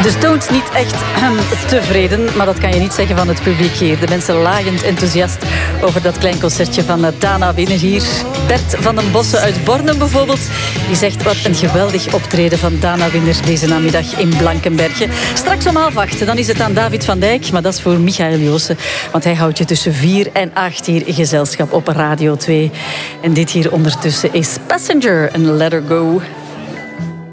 De Stones niet echt tevreden, maar dat kan je niet zeggen van het publiek hier. De mensen lachend enthousiast over dat klein concertje van Dana Winner hier. Bert van den Bossen uit Bornem bijvoorbeeld, die zegt wat een geweldig optreden van Dana Winner deze namiddag in Blankenberge. Straks om 7:30, dan is het aan David van Dijk, maar dat is voor Michael Joossen, want hij houdt je tussen 4 en 8 hier in gezelschap op Radio 2. En dit hier ondertussen is Passenger en Let Her Go.